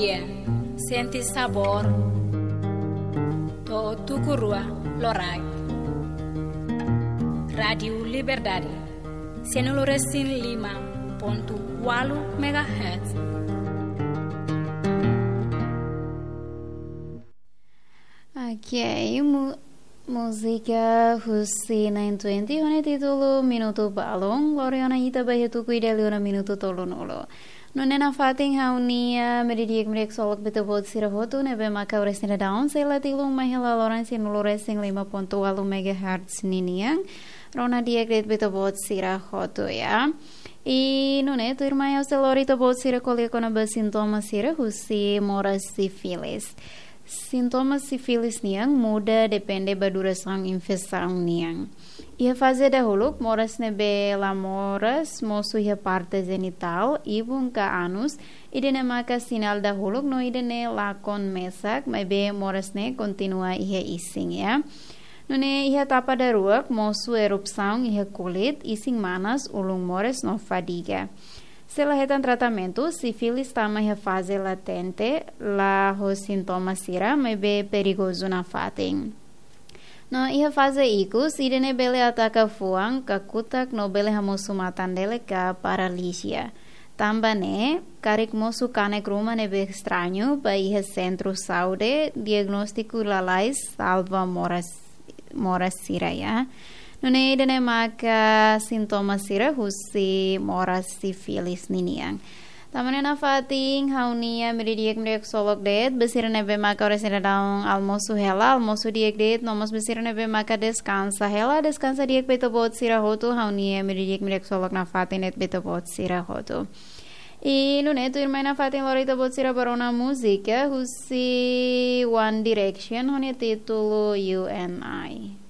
dia, senti sabor, to tukurua lorai. Radio Liberdade, 105.8 MHz. Ok, música Husi 920 hone titulo Minuto Balong Loriana ita bahetu kuideliona Minuto Tolonolo Nonena fating haunia meridiek merek solok beto bot sirahotu nebe maka uresina daun sela tilung mahela loran sinuluresing 5.8 MHz niniang rona diek red beto bot sirahotu ya. E nune tu irmã eu selorito bot sirakolia kona ba sintoma sira Husi moras sífilis. Sintomas sífilis niang muda depende ba duração infecção niang. Ia fazer dahulu moras nebe lamoras mosu ia parte genital ibun ka anus idene maka sinal dahulu no idene lakon mesak mebe moras ne continua ia ising ya. Nune ia tapa daruak mosu erupção ia kulit ising manas ulung moras no fadiga. Selahetan tratamento, sífilis tama ia fase latente, lá os sintomas sira, mas bem perigoso na fating. No ia fase ikus, idene bele ataka fuang, kakutak no bele hamosu matandele ka paralisia. Tambane, karik mosu kanek ruma nebe estranho, ba ia centro saúde, diagnóstico lalais, salva moras sira ya. Nune idene maka sintoma sira husi moras sífilis niniang. Tamane na fating haunia meridiek merek solok det besira nebe maka oresina daung almoço diek det nomos besira nebe maka descansa diek beto bot sira hotu haunia meridiek merek solok na fating net beto bot sira hotu. E nune tu irmã na fating lorita bot sira barona música husi One Direction honia titulo UNI.